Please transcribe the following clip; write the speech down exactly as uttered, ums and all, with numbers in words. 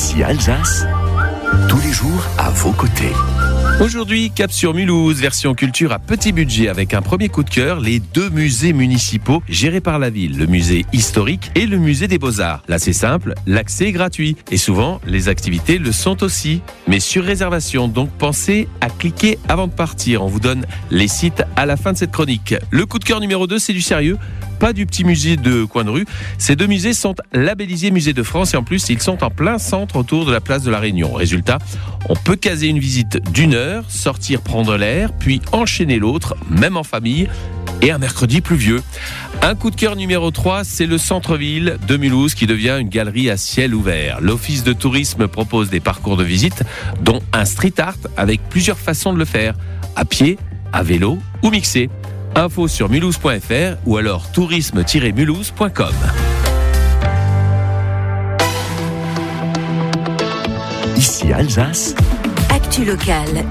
Ici Alsace, tous les jours à vos côtés. Aujourd'hui, cap sur Mulhouse, version culture à petit budget avec un premier coup de cœur, les deux musées municipaux gérés par la ville, le musée historique et le musée des Beaux-Arts. Là, c'est simple, l'accès est gratuit et souvent, les activités le sont aussi, mais sur réservation. Donc, pensez à cliquer avant de partir. On vous donne les sites à la fin de cette chronique. Le coup de cœur numéro deux, c'est du sérieux. Pas du petit musée de coin de rue. Ces deux musées sont labellisés Musée de France et en plus, ils sont en plein centre autour de la place de la Réunion. Résultat, on peut caser une visite d'une heure, sortir prendre l'air, puis enchaîner l'autre, même en famille, et un mercredi pluvieux. Un coup de cœur numéro trois, c'est le centre-ville de Mulhouse qui devient une galerie à ciel ouvert. L'office de tourisme propose des parcours de visite, dont un street art avec plusieurs façons de le faire, à pied, à vélo ou mixé. Info sur mulhouse point f r ou alors tourisme tiret mulhouse point com. Ici Alsace, Actu locale.